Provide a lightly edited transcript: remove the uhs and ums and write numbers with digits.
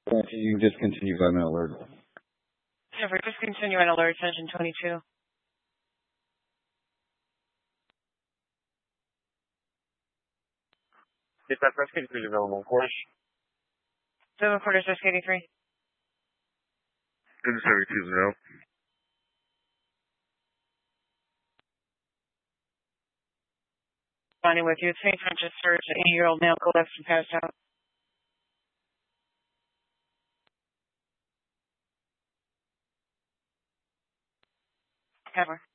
You can discontinue by mail alert. Never discontinue an alert, engine 22. Dispatch rescue is available, of course. 7 quarters, desk 83. Good 72 now. Bonnie with you. St. Francis Surge, an 80-year-old male collapsed and passed out. Cover.